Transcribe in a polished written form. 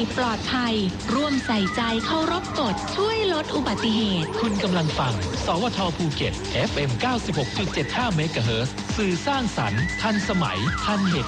ปลอดภัยร่วมใส่ใจเคารพกฎช่วยลดอุบัติเหตุคุณกำลังฟังสวทภูเก็ต FM 96.75 เมกะเฮิรตซ์สื่อสร้างสรรค์ทันสมัยทันเหตุ